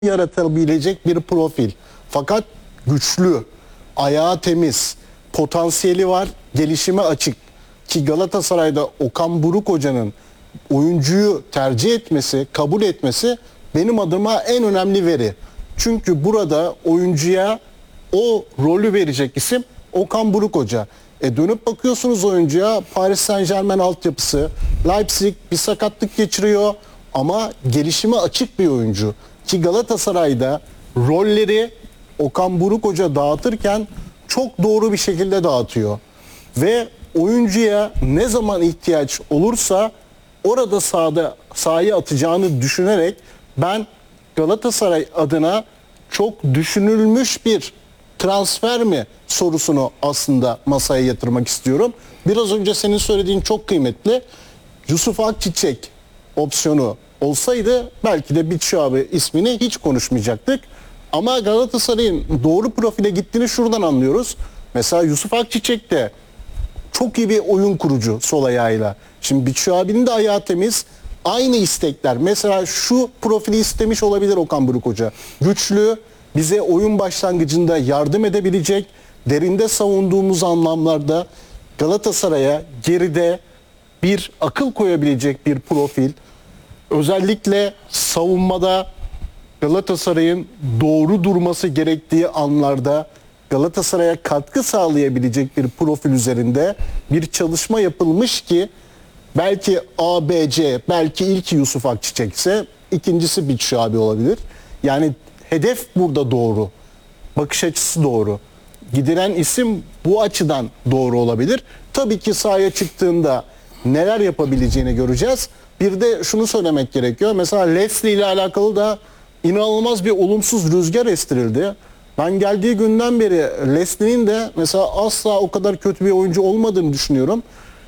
yaratabilecek bir profil. Fakat güçlü, ayağı temiz, potansiyeli var, gelişime açık. Ki Galatasaray'da Okan Buruk Hoca'nın oyuncuyu tercih etmesi, kabul etmesi benim adıma en önemli veri. Çünkü burada oyuncuya o rolü verecek isim Okan Buruk Hoca. Dönüp bakıyorsunuz oyuncuya, Paris Saint-Germain altyapısı, Leipzig bir sakatlık geçiriyor ama gelişime açık bir oyuncu. Ki Galatasaray'da rolleri Okan Buruk Hoca dağıtırken çok doğru bir şekilde dağıtıyor. Ve oyuncuya ne zaman ihtiyaç olursa orada sahaya atacağını düşünerek ben Galatasaray adına çok düşünülmüş bir transfer mi sorusunu aslında masaya yatırmak istiyorum. Biraz önce senin söylediğin çok kıymetli. Yusuf Akçiçek opsiyonu olsaydı belki de Batshuayi ismini hiç konuşmayacaktık. Ama Galatasaray'ın doğru profile gittiğini şuradan anlıyoruz. Mesela Yusuf Akçiçek de çok iyi bir oyun kurucu sol ayağıyla. Şimdi Batshuayi'nin de ayağı temiz. Aynı istekler. Mesela şu profili istemiş olabilir Okan Buruk Hoca. Güçlü, bize oyun başlangıcında yardım edebilecek, derinde savunduğumuz anlamlarda Galatasaray'a geride bir akıl koyabilecek bir profil. Özellikle savunmada Galatasaray'ın doğru durması gerektiği anlarda Galatasaray'a katkı sağlayabilecek bir profil üzerinde bir çalışma yapılmış ki belki A, B, C, belki ilki Yusuf Akçiçek ise ikincisi Batshuayi olabilir. Yani hedef burada doğru. Bakış açısı doğru. Gidilen isim bu açıdan doğru olabilir. Tabii ki sahaya çıktığında neler yapabileceğini göreceğiz. Bir de şunu söylemek gerekiyor. Mesela Leslie ile alakalı da inanılmaz bir olumsuz rüzgar estirildi. Ben geldiği günden beri Leslie'nin de mesela asla o kadar kötü bir oyuncu olmadığını düşünüyorum.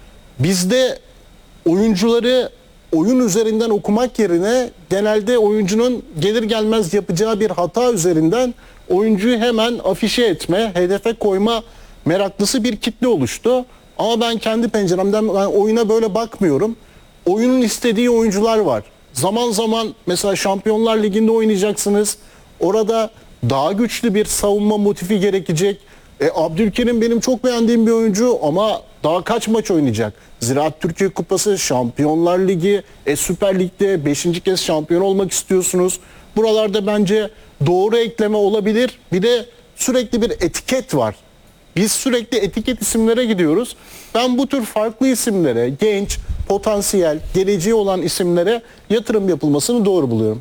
Bizde oyuncuları oyun üzerinden okumak yerine genelde oyuncunun gelir gelmez yapacağı bir hata üzerinden oyuncuyu hemen afişe etme, hedefe koyma meraklısı bir kitle oluştu. Ama ben kendi penceremden oyuna böyle bakmıyorum. Oyunun istediği oyuncular var. Zaman zaman mesela Şampiyonlar Ligi'nde oynayacaksınız. Orada daha güçlü bir savunma motifi gerekecek. Abdülkerim benim çok beğendiğim bir oyuncu ama daha kaç maç oynayacak? Ziraat Türkiye Kupası, Şampiyonlar Ligi, Süper Lig'de 5. kez şampiyon olmak istiyorsunuz. Buralarda bence doğru ekleme olabilir. Bir de sürekli bir etiket var. Biz sürekli etiket isimlere gidiyoruz. Ben bu tür farklı isimlere, genç, potansiyel, geleceği olan isimlere yatırım yapılmasını doğru buluyorum.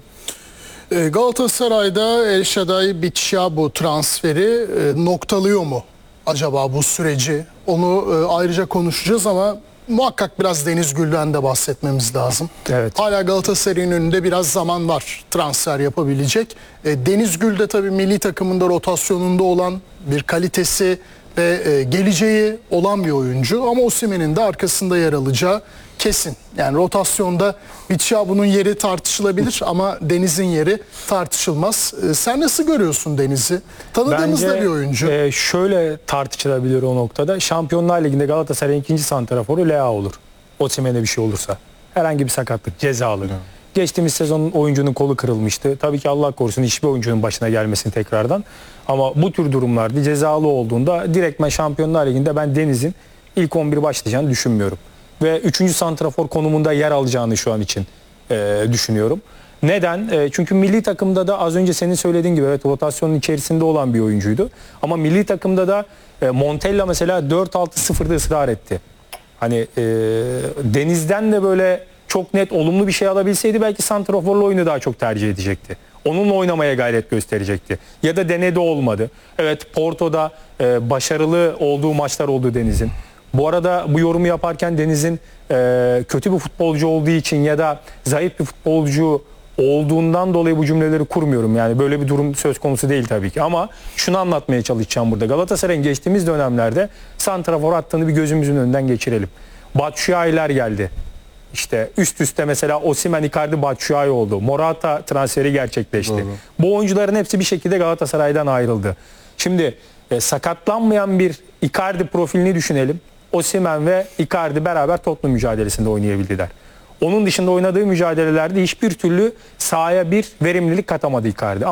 Galatasaray'da El Shaddai Batshuayi transferi noktalıyor mu acaba bu süreci? Onu ayrıca konuşacağız ama muhakkak biraz Deniz Gül'den de bahsetmemiz lazım. Evet. Hala Galatasaray'ın önünde biraz zaman var transfer yapabilecek. Deniz Gül de tabii milli takımında rotasyonunda olan bir kalitesi ve geleceği olan bir oyuncu. Ama Osimhen'in de arkasında yer alacağı kesin. Yani rotasyonda Batshuayi'nin yeri tartışılabilir ama Deniz'in yeri tartışılmaz. Sen nasıl görüyorsun Deniz'i? Tanıdığımız da bir oyuncu. Şöyle tartışılabilir o noktada. Şampiyonlar Ligi'nde Galatasaray'ın ikinci santraforu Leao olur. Osimhen'e bir şey olursa. Herhangi bir sakatlık, cezalı. Evet. Geçtiğimiz sezonun oyuncunun kolu kırılmıştı. Tabii ki Allah korusun hiçbir oyuncunun başına gelmesin tekrardan. Ama bu tür durumlarda cezalı olduğunda direktmen Şampiyonlar Ligi'nde ben Deniz'in ilk 11 başlayacağını düşünmüyorum. Ve 3. santrafor konumunda yer alacağını şu an için düşünüyorum. Neden? Çünkü milli takımda da az önce senin söylediğin gibi evet rotasyonun içerisinde olan bir oyuncuydu. Ama milli takımda da Montella mesela 4-6-0'da ısrar etti. Hani Deniz'den de böyle çok net olumlu bir şey alabilseydi belki santraforlu oyunu daha çok tercih edecekti. Onunla oynamaya gayret gösterecekti. Ya da denedi olmadı. Evet Porto'da başarılı olduğu maçlar oldu Deniz'in. Bu arada bu yorumu yaparken Deniz'in kötü bir futbolcu olduğu için ya da zayıf bir futbolcu olduğundan dolayı bu cümleleri kurmuyorum. Yani böyle bir durum söz konusu değil tabii ki. Ama şunu anlatmaya çalışacağım burada. Galatasaray'ın geçtiğimiz dönemlerde santrafor hattını bir gözümüzün önünden geçirelim. Batshuayi'ler geldi. İşte üst üste mesela Osimhen, Icardi, Batshuayi oldu. Morata transferi gerçekleşti. Doğru. Bu oyuncuların hepsi bir şekilde Galatasaray'dan ayrıldı. Şimdi sakatlanmayan bir Icardi profilini düşünelim. Osimhen ve Icardi beraber Tottenham mücadelesinde oynayabildiler. Onun dışında oynadığı mücadelelerde hiçbir türlü sahaya bir verimlilik katamadı Icardi.